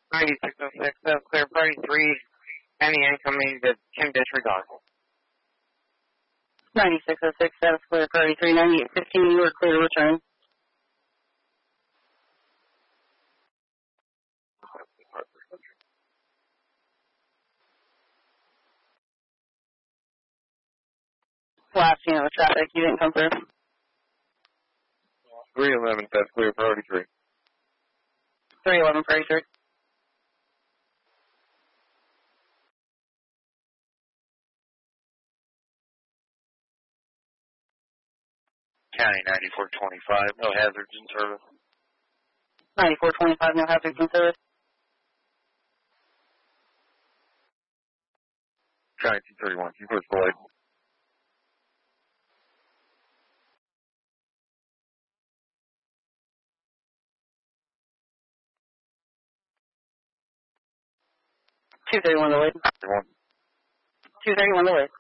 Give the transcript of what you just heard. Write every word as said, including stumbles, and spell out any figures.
ninety-six oh six, that's clear. Priority three, any incoming to Kim disregard. ninety-six oh six, that's clear. Priority three, ninety-eight fifteen, you are clear to return. Last unit with traffic, you didn't come through. three eleven, that's clear. Priority three. three eleven, priority three. County ninety-four twenty-five, no hazards in service. ninety-four twenty-five, no hazards in service. County two thirty-one, you first delayed. two thirty-one delayed. two thirty-one delayed.